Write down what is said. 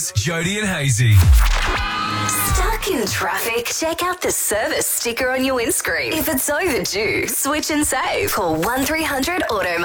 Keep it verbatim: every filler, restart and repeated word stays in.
Lows, Jody and Hazy. Stuck in traffic? Check out the service sticker on your windscreen. If it's overdue, switch and save. Call one three hundred auto